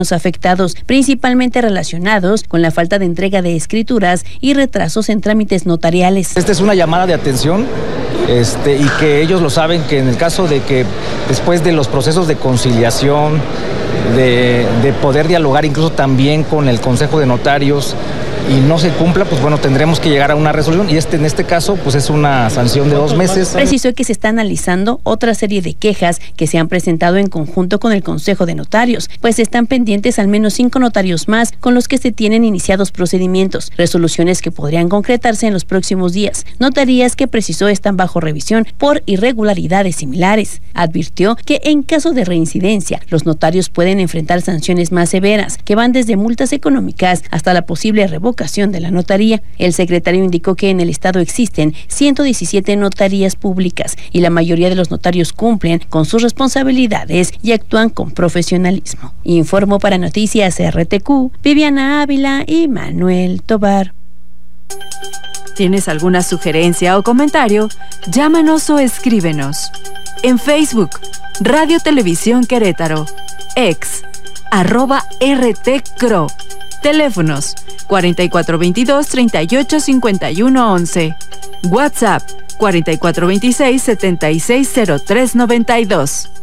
los afectados, principalmente relacionados con la falta de entrega de escrituras y retrasos en trámites notariales. Esta es una llamada de atención y que ellos lo saben, que en el caso de que después de los procesos de conciliación, de poder dialogar incluso también con el Consejo de Notarios y no se cumpla, pues bueno, tendremos que llegar a una resolución y en este caso pues es una sanción de 2 meses. Precisó que se está analizando otra serie de quejas que se han presentado en conjunto con el Consejo de Notarios, pues están pendientes al menos 5 notarios más con los que se tienen iniciados procedimientos, resoluciones que podrían concretarse en los próximos días. Notarías que precisó están bajo revisión por irregularidades similares. Advirtió que en caso de reincidencia, los notarios pueden enfrentar sanciones más severas, que van desde multas económicas hasta la posible revocación de la notaría. El secretario indicó que en el estado existen 117 notarías públicas y la mayoría de los notarios cumplen con sus responsabilidades y actúan con profesionalismo. Informó para Noticias RTQ, Viviana Ávila y Manuel Tobar. ¿Tienes alguna sugerencia o comentario? Llámanos o escríbenos. En Facebook, Radio Televisión Querétaro, ex, @RTCRO. Teléfonos 4422-385111. WhatsApp 4426-760392.